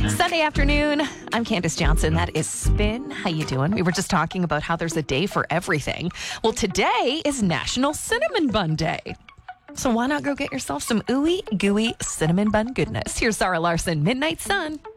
Sunday afternoon, I'm Candace Johnson. That is Spin. How you doing? We were just talking about how there's a day for everything. Well, today is National Cinnamon Bun Day. So why not go get yourself some ooey gooey cinnamon bun goodness? Here's Zara Larson, Midnight Sun.